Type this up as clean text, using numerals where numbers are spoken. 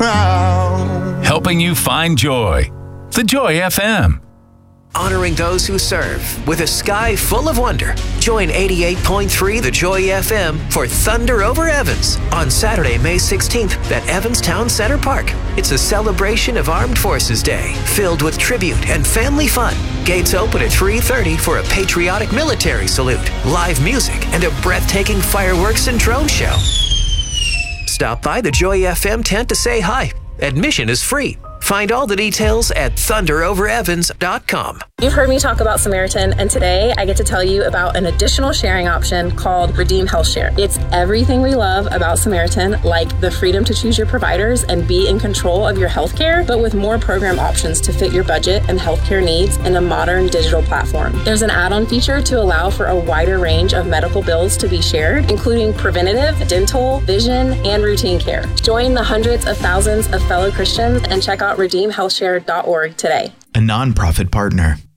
crowd. Helping you find joy. The Joy FM. Honoring those who serve with a sky full of wonder. Join 88.3 The Joy FM for Thunder Over Evans on Saturday, May 16th at Evans Town Center Park. It's a celebration of Armed Forces Day, filled with tribute and family fun. Gates open at 3:30 for a patriotic military salute, live music, and a breathtaking fireworks and drone show. Stop by the Joy FM tent to say hi. Admission is free. Find all the details at thunderoverevans.com. You've heard me talk about Samaritan, and today I get to tell you about an additional sharing option called Redeem Health Share. It's everything we love about Samaritan, like the freedom to choose your providers and be in control of your healthcare, but with more program options to fit your budget and healthcare needs in a modern digital platform. There's an add-on feature to allow for a wider range of medical bills to be shared, including preventative, dental, vision, and routine care. Join the hundreds of thousands of fellow Christians and check out redeemhealthshare.org today. A nonprofit partner.